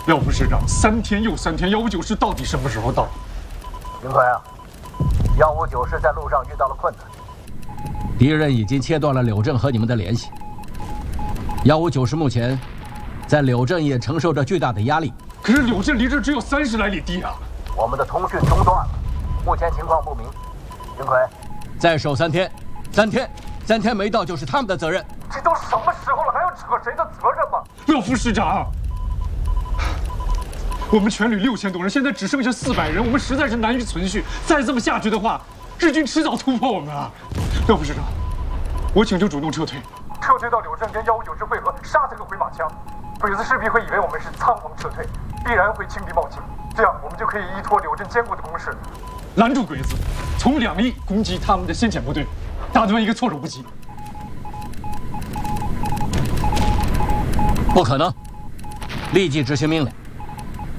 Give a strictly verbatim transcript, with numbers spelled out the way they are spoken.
廖副师长，三天又三天，幺五九师到底什么时候到？ 云奎啊，幺五九师在路上遇到了困难， 敌人已经切断了柳镇和你们的联系。幺五九师目前在柳镇也承受着巨大的压力。 可是柳镇离这只有三十来里地啊！ 我们的通讯中断了，目前情况不明。云奎， 再守三天，三天，三天没到就是他们的责任。 这都什么时候了，还要扯谁的责任吗？ 廖副师长。 我们全旅六千多人，现在只剩下四百人，我们实在是难以存续。再这么下去的话，日军迟早突破我们啊！廖副师长，我请求主动撤退， 撤退到柳镇跟幺五九师会合，杀这个回马枪。鬼子势必会以为我们是仓皇撤退，必然会轻敌冒进，这样我们就可以依托柳镇坚固的工事， 拦住鬼子，从两翼攻击他们的先遣部队，打断一个措手不及。 不可能！立即执行命令。